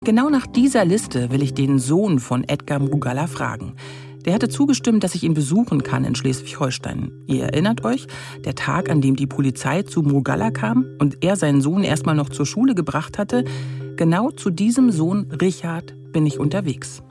Genau nach dieser Liste will ich den Sohn von Edgar Mrugalla fragen. Der hatte zugestimmt, dass ich ihn besuchen kann in Schleswig-Holstein. Ihr erinnert euch? Der Tag, an dem die Polizei zu Mrugalla kam und er seinen Sohn erstmal noch zur Schule gebracht hatte. Genau zu diesem Sohn Richard bin ich unterwegs.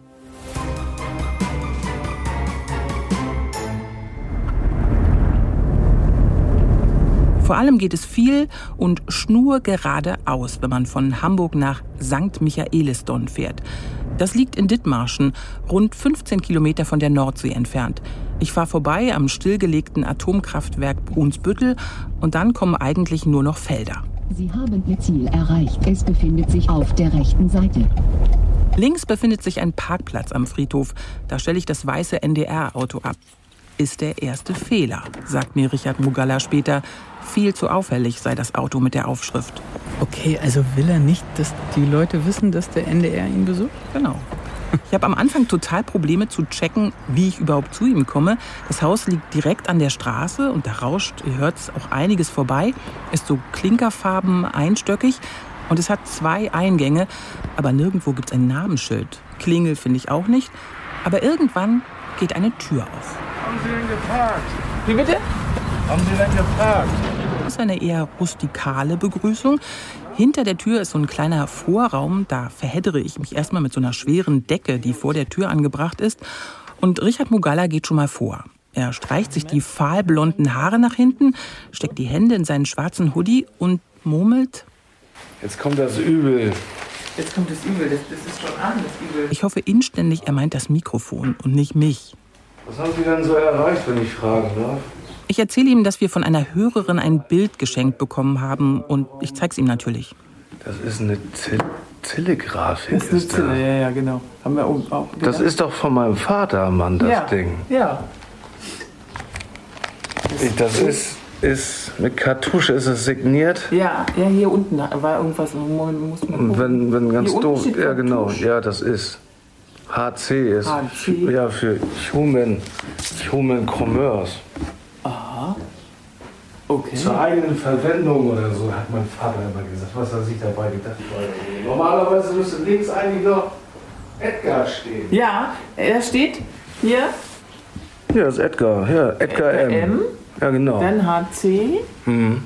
Vor allem geht es viel und schnurgeradeaus, wenn man von Hamburg nach St. Michaelisdonn fährt. Das liegt in Dithmarschen, rund 15 Kilometer von der Nordsee entfernt. Ich fahre vorbei am stillgelegten Atomkraftwerk Brunsbüttel und dann kommen eigentlich nur noch Felder. Sie haben Ihr Ziel erreicht. Es befindet sich auf der rechten Seite. Links befindet sich ein Parkplatz am Friedhof. Da stelle ich das weiße NDR-Auto ab. Ist der erste Fehler, sagt mir Richard Mrugalla später. Viel zu auffällig sei das Auto mit der Aufschrift. Okay, also will er nicht, dass die Leute wissen, dass der NDR ihn besucht? Genau. Ich habe am Anfang total Probleme zu checken, wie ich überhaupt zu ihm komme. Das Haus liegt direkt an der Straße und da rauscht, ihr hört es, auch einiges vorbei. Ist so klinkerfarben, einstöckig und es hat 2 Eingänge. Aber nirgendwo gibt es ein Namensschild. Klingel finde ich auch nicht. Aber irgendwann geht eine Tür auf. Haben Sie denn geparkt? Wie bitte? Haben Sie denn geparkt? Das ist eine eher rustikale Begrüßung. Hinter der Tür ist so ein kleiner Vorraum. Da verheddere ich mich erstmal mit so einer schweren Decke, die vor der Tür angebracht ist. Und Richard Mrugalla geht schon mal vor. Er streicht sich die fahlblonden Haare nach hinten, steckt die Hände in seinen schwarzen Hoodie und murmelt: Jetzt kommt das Übel. Jetzt kommt das Übel, das ist schon an, das Übel. Ich hoffe inständig, er meint das Mikrofon und nicht mich. Was haben Sie denn so erreicht, wenn ich fragen darf? Ich erzähle ihm, dass wir von einer Hörerin ein Bild geschenkt bekommen haben und ich zeige es ihm natürlich. Das ist eine Zille-Grafik. Das ist eine Zille, ja, genau. Haben wir auch das ist doch von meinem Vater, Mann, das Ding. Ja. Das ist mit Kartusche ist es signiert. Ja, hier unten war irgendwas. Muss man wenn ganz hier doof. Ja, genau. Kartusche. Ja, das ist. HC ist HC. Ja für Human Commerce. Aha. Okay. Zur eigenen Verwendung oder so, hat mein Vater immer gesagt, was er sich dabei gedacht hat. Normalerweise müsste links eigentlich noch Edgar stehen. Ja, er steht hier. Ja, das ist Edgar. Ja, Edgar M. Ja, genau. Dann HC. Mhm.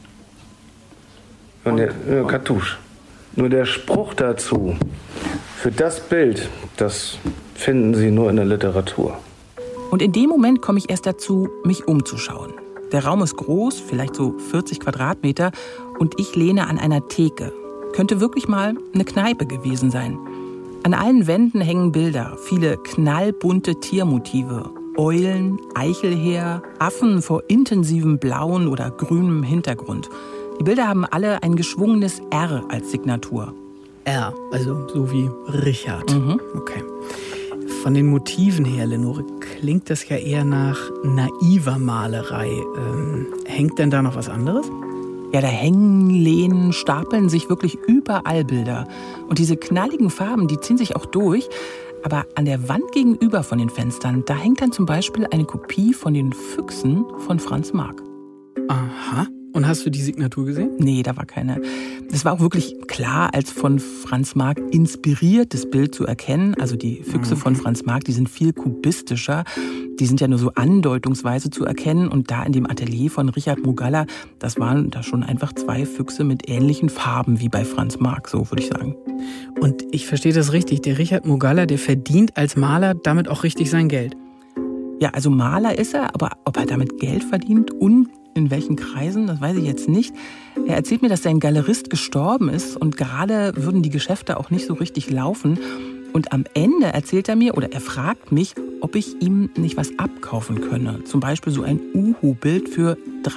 Und der Kartusch. Nur der Spruch dazu, für das Bild, das finden Sie nur in der Literatur. Und in dem Moment komme ich erst dazu, mich umzuschauen. Der Raum ist groß, vielleicht so 40 Quadratmeter, und ich lehne an einer Theke. Könnte wirklich mal eine Kneipe gewesen sein. An allen Wänden hängen Bilder, viele knallbunte Tiermotive. Eulen, Eichelhäher, Affen vor intensivem blauen oder grünem Hintergrund. Die Bilder haben alle ein geschwungenes R als Signatur. R, also so wie Richard. Mhm. Okay. Von den Motiven her, Lenore, klingt das ja eher nach naiver Malerei. Hängt denn da noch was anderes? Ja, da hängen, lehnen, stapeln sich wirklich überall Bilder. Und diese knalligen Farben, die ziehen sich auch durch. Aber an der Wand gegenüber von den Fenstern, da hängt dann zum Beispiel eine Kopie von den Füchsen von Franz Marc. Aha. Und hast du die Signatur gesehen? Nee, da war keine. Es war auch wirklich klar, als von Franz Marc inspiriertes Bild zu erkennen. Also die Füchse von Franz Marc, die sind viel kubistischer. Die sind ja nur so andeutungsweise zu erkennen. Und da in dem Atelier von Richard Mrugalla, das waren da schon einfach 2 Füchse mit ähnlichen Farben wie bei Franz Marc, so würde ich sagen. Und ich verstehe das richtig. Der Richard Mrugalla, der verdient als Maler damit auch richtig sein Geld. Ja, also Maler ist er, aber ob er damit Geld verdient und in welchen Kreisen, das weiß ich jetzt nicht. Er erzählt mir, dass sein Galerist gestorben ist und gerade würden die Geschäfte auch nicht so richtig laufen. Und am Ende erzählt er mir, oder er fragt mich, ob ich ihm nicht was abkaufen könne. Zum Beispiel so ein Uhu-Bild für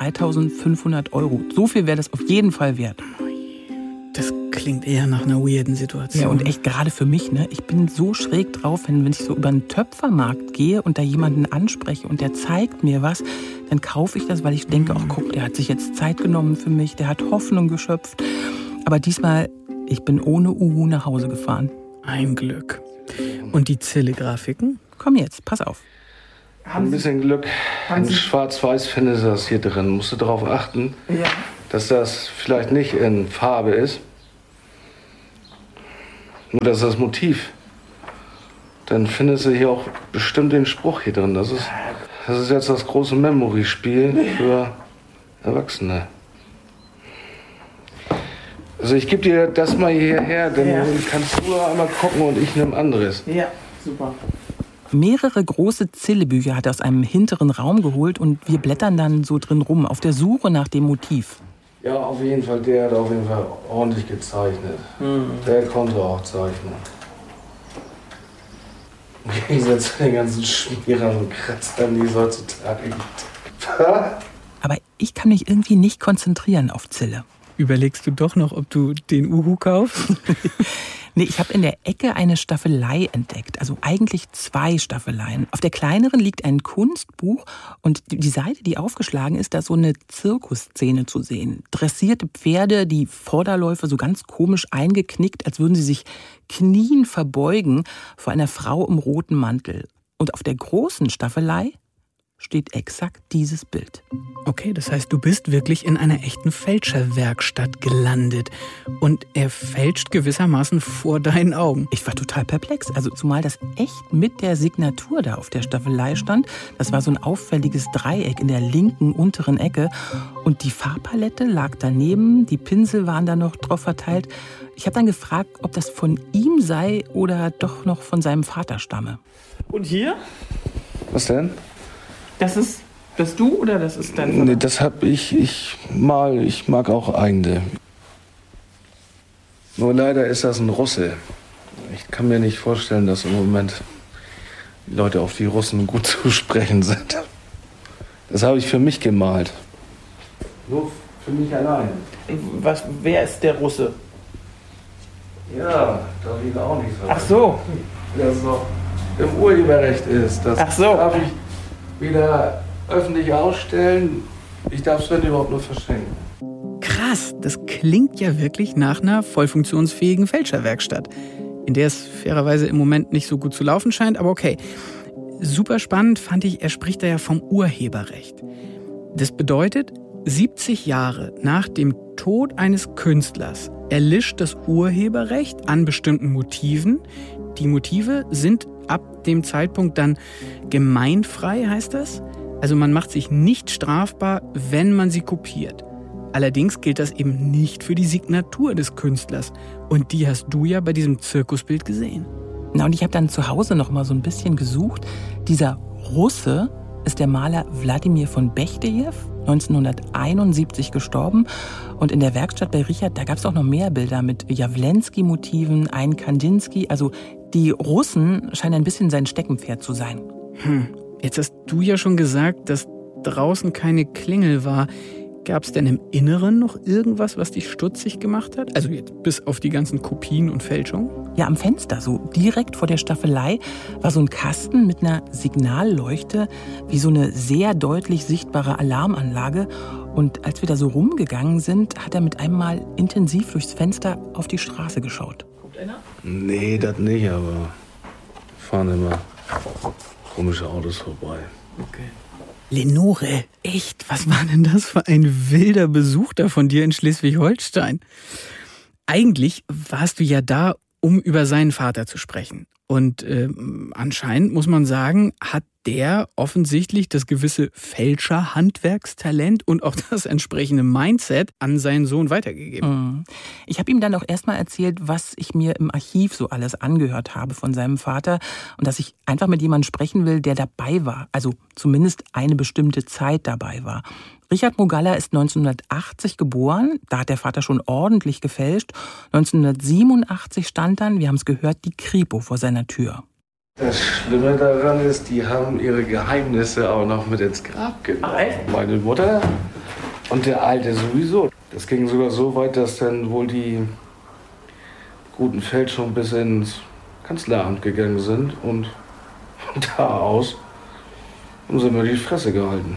3.500 €. So viel wäre das auf jeden Fall wert. Das klingt eher nach einer weirden Situation. Ja, und echt gerade für mich, ne? Ich bin so schräg drauf, wenn ich so über einen Töpfermarkt gehe und da jemanden anspreche und der zeigt mir was, dann kaufe ich das, weil ich denke, ach guck, der hat sich jetzt Zeit genommen für mich, der hat Hoffnung geschöpft. Aber diesmal, ich bin ohne Uhu nach Hause gefahren. Ein Glück. Und die Zille-Grafiken? Komm jetzt, pass auf. Ein bisschen Glück. In Schwarz-Weiß findest du das hier drin. Musst du darauf achten, dass das vielleicht nicht in Farbe ist. Nur das ist das Motiv. Dann findest du hier auch bestimmt den Spruch hier drin. Das ist jetzt das große Memory-Spiel für Erwachsene. Also ich gebe dir das mal hierher, dann kannst du einmal gucken und ich nehme anderes. Ja, super. Mehrere große Zillebücher hat er aus einem hinteren Raum geholt und wir blättern dann so drin rum, auf der Suche nach dem Motiv. Ja, auf jeden Fall, der hat auf jeden Fall ordentlich gezeichnet. Der konnte auch zeichnen. Im Gegensatz zu den ganzen Schmierern und Kratzern, die es heutzutage gibt. Aber ich kann mich irgendwie nicht konzentrieren auf Zille. Überlegst du doch noch, ob du den Uhu kaufst? Nee, ich habe in der Ecke eine Staffelei entdeckt. Also eigentlich 2 Staffeleien. Auf der kleineren liegt ein Kunstbuch und die Seite, die aufgeschlagen ist, da ist so eine Zirkusszene zu sehen. Dressierte Pferde, die Vorderläufe so ganz komisch eingeknickt, als würden sie sich knien verbeugen vor einer Frau im roten Mantel. Und auf der großen Staffelei steht exakt dieses Bild. Okay, das heißt, du bist wirklich in einer echten Fälscherwerkstatt gelandet. Und er fälscht gewissermaßen vor deinen Augen. Ich war total perplex. Also zumal das echt mit der Signatur da auf der Staffelei stand. Das war so ein auffälliges Dreieck in der linken unteren Ecke. Und die Farbpalette lag daneben. Die Pinsel waren da noch drauf verteilt. Ich habe dann gefragt, ob das von ihm sei oder doch noch von seinem Vater stamme. Und hier? Was denn? Das ist du oder das ist dein Vater? Nee, das hab ich. Ich mag auch eigene. Nur leider ist das ein Russe. Ich kann mir nicht vorstellen, dass im Moment die Leute auf die Russen gut zu sprechen sind. Das habe ich für mich gemalt. Nur für mich allein. Wer ist der Russe? Ja, darf ich auch nicht sagen. Ach so. Das noch im Urheberrecht ist. Das Ach so. darf ich wieder öffentlich ausstellen. Ich darf es, wenn überhaupt, nur verschenken. Krass, das klingt ja wirklich nach einer voll funktionsfähigen Fälscherwerkstatt, in der es fairerweise im Moment nicht so gut zu laufen scheint, aber okay. Super spannend fand ich, er spricht da ja vom Urheberrecht. Das bedeutet, 70 Jahre nach dem Tod eines Künstlers erlischt das Urheberrecht an bestimmten Motiven. Die Motive sind ab dem Zeitpunkt dann gemeinfrei, heißt das. Also man macht sich nicht strafbar, wenn man sie kopiert. Allerdings gilt das eben nicht für die Signatur des Künstlers. Und die hast du ja bei diesem Zirkusbild gesehen. Na, und ich habe dann zu Hause noch mal so ein bisschen gesucht. Dieser Russe ist der Maler Wladimir von Bechtejew, 1971 gestorben. Und in der Werkstatt bei Richard, da gab es auch noch mehr Bilder mit Jawlensky-Motiven, ein Kandinsky. Also die Russen scheinen ein bisschen sein Steckenpferd zu sein. Jetzt hast du ja schon gesagt, dass draußen keine Klingel war. Gab es denn im Inneren noch irgendwas, was dich stutzig gemacht hat? Also jetzt bis auf die ganzen Kopien und Fälschungen? Ja, am Fenster, so direkt vor der Staffelei, war so ein Kasten mit einer Signalleuchte, wie so eine sehr deutlich sichtbare Alarmanlage. Und als wir da so rumgegangen sind, hat er mit einem Mal intensiv durchs Fenster auf die Straße geschaut. Kommt einer? Nee, das nicht, aber fahren immer komische Autos vorbei. Okay. Lenore, echt, was war denn das für ein wilder Besuch da von dir in Schleswig-Holstein? Eigentlich warst du ja da, um über seinen Vater zu sprechen. Und anscheinend, muss man sagen, hat der offensichtlich das gewisse Fälscher-Handwerkstalent und auch das entsprechende Mindset an seinen Sohn weitergegeben. Ich habe ihm dann auch erstmal erzählt, was ich mir im Archiv so alles angehört habe von seinem Vater und dass ich einfach mit jemandem sprechen will, der dabei war, also zumindest eine bestimmte Zeit dabei war. Richard Mogalla ist 1980 geboren, da hat der Vater schon ordentlich gefälscht. 1987 stand dann, wir haben es gehört, die Kripo vor seiner Tür. Das Schlimme daran ist, die haben ihre Geheimnisse auch noch mit ins Grab genommen. Meine Mutter und der Alte sowieso. Das ging sogar so weit, dass dann wohl die guten Fälschungen bis ins Kanzleramt gegangen sind und von da aus haben sie mir die Fresse gehalten.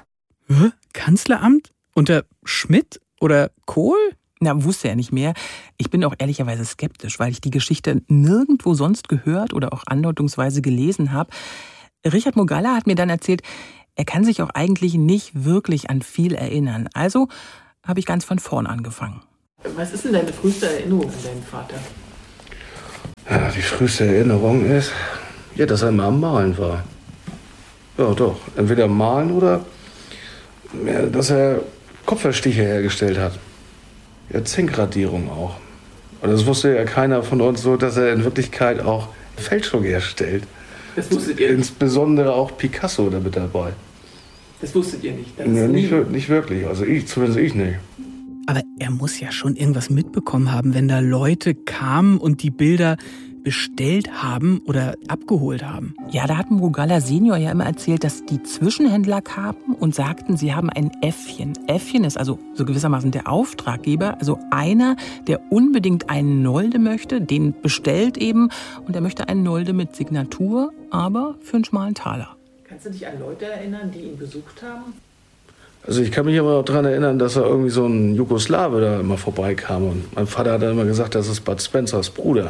Kanzleramt? Unter Schmidt oder Kohl? Na, wusste er nicht mehr. Ich bin auch ehrlicherweise skeptisch, weil ich die Geschichte nirgendwo sonst gehört oder auch andeutungsweise gelesen habe. Richard Mogalla hat mir dann erzählt, er kann sich auch eigentlich nicht wirklich an viel erinnern. Also habe ich ganz von vorn angefangen. Was ist denn deine früheste Erinnerung an deinen Vater? Ja, die früheste Erinnerung ist, ja, dass er immer am Malen war. Ja, doch. Entweder malen oder ja, dass er Kupferstiche hergestellt hat. Ja, Zinkradierung auch. Und das wusste ja keiner von uns so, dass er in Wirklichkeit auch Fälschung herstellt. Das wusstet ihr nicht? Insbesondere auch Picasso damit dabei. Das wusstet ihr nicht? Ja, nicht wirklich. Also zumindest ich nicht. Aber er muss ja schon irgendwas mitbekommen haben, wenn da Leute kamen und die Bilder bestellt haben oder abgeholt haben. Ja, da hat Mrugala Senior ja immer erzählt, dass die Zwischenhändler kamen und sagten, sie haben ein Äffchen. Äffchen ist also so gewissermaßen der Auftraggeber, also einer, der unbedingt einen Nolde möchte, den bestellt eben und der möchte einen Nolde mit Signatur, aber für einen schmalen Taler. Kannst du dich an Leute erinnern, die ihn besucht haben? Also ich kann mich immer noch daran erinnern, dass da irgendwie so ein Jugoslawe da immer vorbeikam. Und mein Vater hat dann immer gesagt, das ist Bud Spencers Bruder.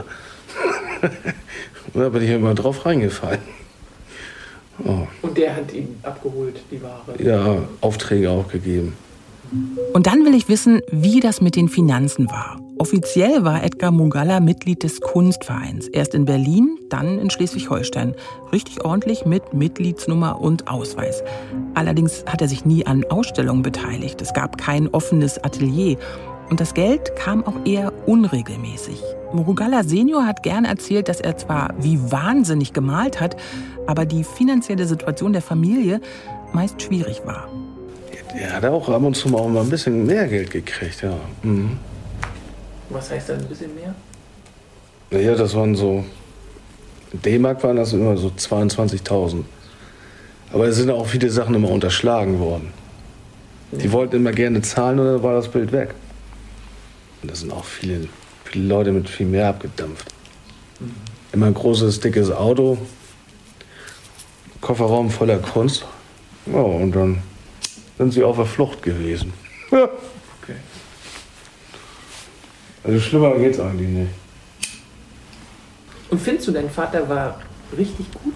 Und da bin ich immer drauf reingefallen. Oh. Und der hat ihm abgeholt, die Ware? Ja, Aufträge auch gegeben. Und dann will ich wissen, wie das mit den Finanzen war. Offiziell war Edgar Mrugala Mitglied des Kunstvereins. Erst in Berlin, dann in Schleswig-Holstein. Richtig ordentlich mit Mitgliedsnummer und Ausweis. Allerdings hat er sich nie an Ausstellungen beteiligt. Es gab kein offenes Atelier. Und das Geld kam auch eher unregelmäßig. Mrugala Senior hat gern erzählt, dass er zwar wie wahnsinnig gemalt hat, aber die finanzielle Situation der Familie meist schwierig war. Er hat auch ab und zu mal ein bisschen mehr Geld gekriegt, ja. Mhm. Was heißt dann ein bisschen mehr? Ja, das waren so, in D-Mark waren das immer so 22.000. Aber es sind auch viele Sachen immer unterschlagen worden. Die wollten immer gerne zahlen und dann war das Bild weg. Und da sind auch viele Leute mit viel mehr abgedampft. Immer ein großes, dickes Auto, Kofferraum voller Kunst. Ja, und dann sind sie auf der Flucht gewesen. Ja. Okay. Also schlimmer geht's eigentlich nicht. Und findest du, dein Vater war richtig gut?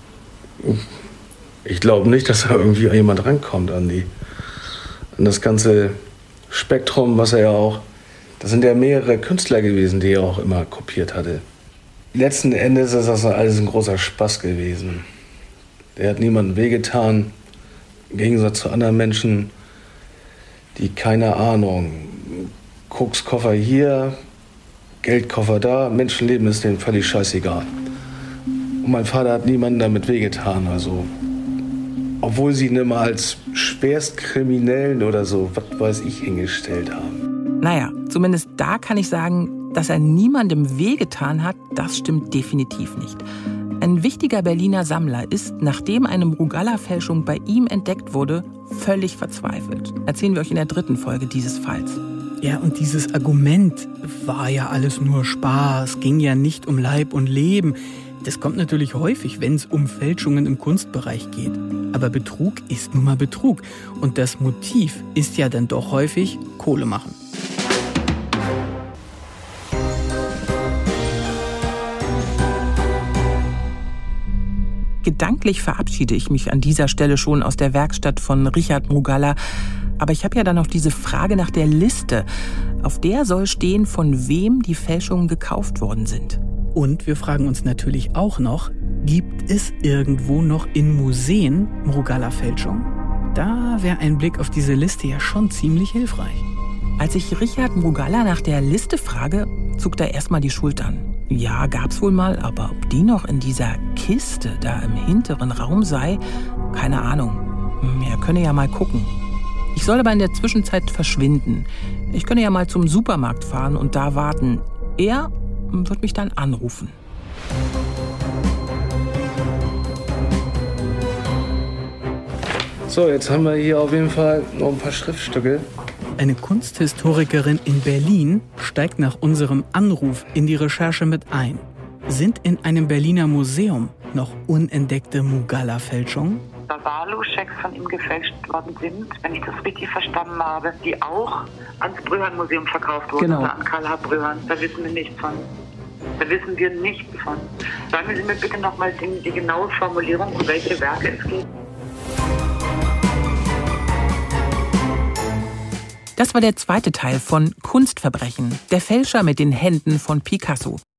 Ich glaube nicht, dass da irgendwie jemand rankommt an das ganze Spektrum, was er ja auch... Das sind ja mehrere Künstler gewesen, die er auch immer kopiert hatte. Letzten Endes ist das alles ein großer Spaß gewesen. Der hat niemandem wehgetan, im Gegensatz zu anderen Menschen, die keine Ahnung, Kokskoffer hier, Geldkoffer da, Menschenleben ist denen völlig scheißegal. Und mein Vater hat niemandem damit wehgetan, also obwohl sie ihn immer als Schwerstkriminellen oder so, was weiß ich, hingestellt haben. Naja, zumindest da kann ich sagen, dass er niemandem wehgetan hat, das stimmt definitiv nicht. Ein wichtiger Berliner Sammler ist, nachdem eine Mrugala-Fälschung bei ihm entdeckt wurde, völlig verzweifelt. Erzählen wir euch in der 3. Folge dieses Falls. Ja, und dieses Argument war ja alles nur Spaß, ging ja nicht um Leib und Leben. Das kommt natürlich häufig, wenn es um Fälschungen im Kunstbereich geht. Aber Betrug ist nun mal Betrug. Und das Motiv ist ja dann doch häufig Kohle machen. Gedanklich verabschiede ich mich an dieser Stelle schon aus der Werkstatt von Richard Mrugala. Aber ich habe ja dann noch diese Frage nach der Liste. Auf der soll stehen, von wem die Fälschungen gekauft worden sind. Und wir fragen uns natürlich auch noch, gibt es irgendwo noch in Museen Mrugala-Fälschungen? Da wäre ein Blick auf diese Liste ja schon ziemlich hilfreich. Als ich Richard Mrugala nach der Liste frage, zuckt er erstmal die Schultern. Ja, gab's wohl mal, aber ob die noch in dieser Kiste da im hinteren Raum sei, keine Ahnung. Er könne ja mal gucken. Ich soll aber in der Zwischenzeit verschwinden. Ich könne ja mal zum Supermarkt fahren und da warten. Er wird mich dann anrufen. So, jetzt haben wir hier auf jeden Fall noch ein paar Schriftstücke. Eine Kunsthistorikerin in Berlin steigt nach unserem Anruf in die Recherche mit ein. Sind in einem Berliner Museum noch unentdeckte Mrugala-Fälschungen? Da Barlow-Schecks von ihm gefälscht worden sind, wenn ich das richtig verstanden habe, die auch ans Brühern-Museum verkauft wurden, Genau. oder an Karl H. Brühern. Da wissen wir nichts von. Da wissen wir nichts von. Sagen Sie mir bitte nochmal die genaue Formulierung, um welche Werke es geht. Das war der 2. Teil von Kunstverbrechen, der Fälscher mit den Händen von Picasso.